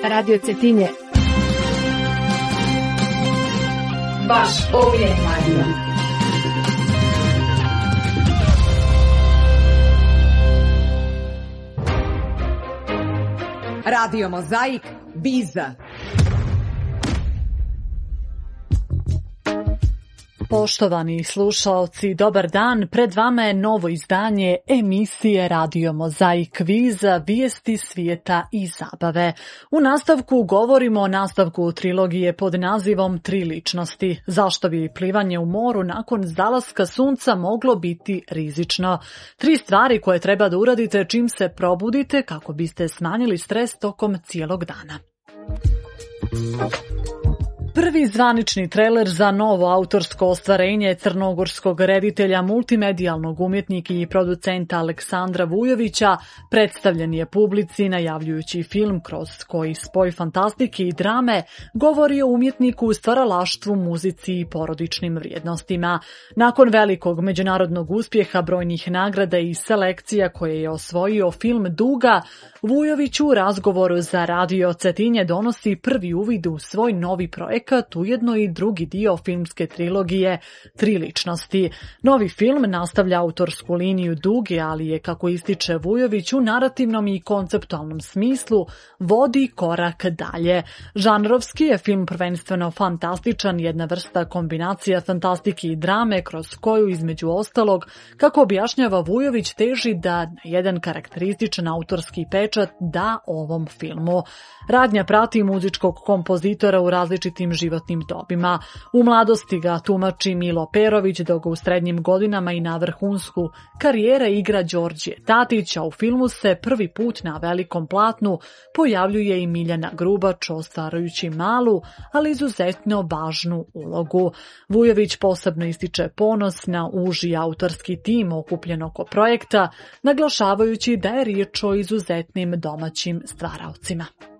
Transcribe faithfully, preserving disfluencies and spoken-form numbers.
Radio Cetinje. Vaš omiljen radio. Radio Mozaik, Biza. Poštovani slušaoci, dobar dan. Pred vama je novo izdanje emisije Radio Mozaik Kviza, vijesti svijeta i zabave. U nastavku govorimo o nastavku trilogije pod nazivom Tri ličnosti. Zašto bi plivanje u moru nakon zalaska sunca moglo biti rizično? Tri stvari koje treba da uradite čim se probudite kako biste smanjili stres tokom cijelog dana. Prvi zvanični trailer za novo autorsko ostvarenje crnogorskog reditelja, multimedijalnog umjetnika i producenta Aleksandra Vujovića predstavljen je publici najavljujući film kroz koji spoj fantastike i drame govori o umjetniku, stvaralaštvu, muzici i porodičnim vrijednostima. Nakon velikog međunarodnog uspjeha, brojnih nagrada i selekcija koje je osvojio film Duga, Vujović u razgovoru za Radio Cetinje donosi prvi uvid u svoj novi projekat, ujedno i drugi dio filmske trilogije Tri ličnosti. Novi film nastavlja autorsku liniju Duge, ali je, kako ističe Vujović, u narativnom i konceptualnom smislu vodi korak dalje. Žanrovski je film prvenstveno fantastičan, jedna vrsta kombinacija fantastike i drame kroz koju, između ostalog, kako objašnjava Vujović, teži da na jedan karakterističan autorski pečat da ovom filmu. Radnja prati muzičkog kompozitora u različitim životnim dobima. U mladosti ga tumači Milo Perović, dok u srednjim godinama i na vrhunsku karijere igra Đorđe Tatić, a u filmu se prvi put na velikom platnu pojavljuje i Miljana Grubač, ostvarujući malu, ali izuzetno važnu ulogu. Vujović posebno ističe ponos na uži autorski tim okupljen oko projekta, naglašavajući da je riječ o izuzetnim domaćim stvaraocima.